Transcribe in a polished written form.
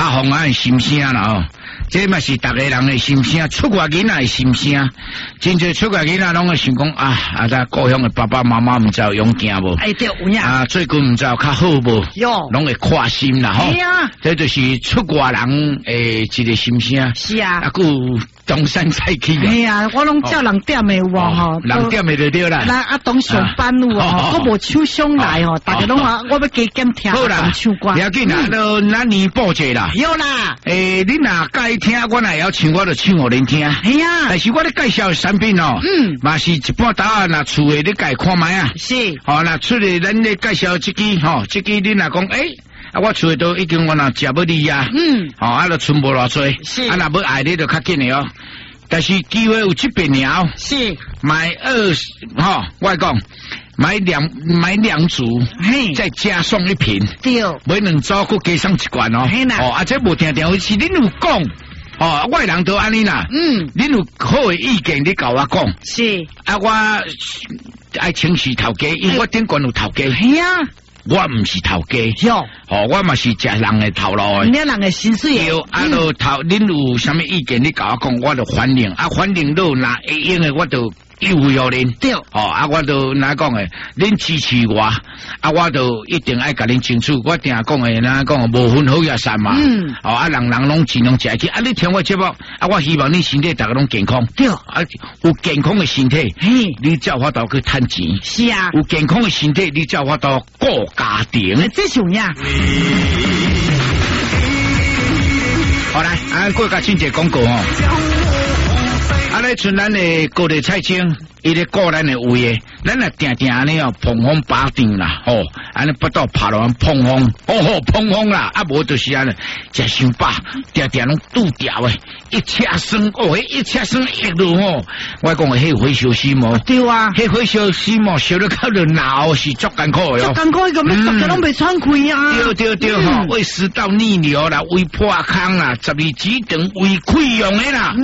阿红啊心声啦哦，这嘛是大家人的心声，出外囡仔的心声，真侪出外囡仔拢会想讲啊，咱故乡的爸爸妈妈唔知有勇健无？ 哎对，有影啊，最近唔知有较好无？ 哟， 拢会看心啦吼。 哎呀， 这就是出外人诶一个心声。 是啊， 啊，佮东山再起哎呀，我拢叫人点的有吼， 人点的就对啦。 那啊，当上班有哦，我无手上来吼，大家拢话我要加减听唱歌。 不要紧啦，都咱年报者啦。 有啦， 你若该听，我若要唱，我就唱互恁听。 哎呀， 但是我咧介绍的产品哦，嘛是一半打若厝诶，你家看卖啊。 是， 哦，若出嚟咱咧介绍这支吼，这支你若讲啊，我厝诶都已经我若食要你啊，啊，就剩无偌济，啊，若要爱你就较紧诶哦。但是机会有这边了， 是买我讲买两组，再加送一瓶， 对， 买2组佮加送1罐哦。啊，这无听电话是恁有讲，外人都安尼啦，恁有好诶意见，你甲我讲， 是啊，我爱请示头家，因为我顶悬有头家， 系啊。 我唔是头家， 哟， 我嘛是食人的头路的， 你人的心水对，啊，就恁有啥物意见，你甲我讲，我就欢迎，啊，欢迎到那会用的，我就有要恁， 对， 啊，我就哪讲诶，恁支持我，啊，我就一定爱甲恁争取，我定讲诶，哪讲无分好也散嘛，啊，人拢尽量食起，啊，你听我节目，啊，我希望你身体大家拢健康， 对， 啊，有健康的身体，你才有法度去趁钱， 是啊， 有健康的身体，你才有法度顾家庭， 这重要。 好来，过甲进一个广告哦。啊！咧像咱的高丽菜青，伊咧顾咱的胃诶，咱也定定安尼哦，碰风把顶啦，安尼不到拍落碰风，碰风啦，啊无就是安尼，食伤饱，定定拢拄掉诶，一车酸一车酸一路我讲迄火烧死毛， 对啊， 迄火烧死毛烧得靠着脑是足艰苦诶足艰苦，伊个咩大家拢未喘气啊， 对胃食道逆流啦，胃破空啦，12指肠胃溃疡诶啦。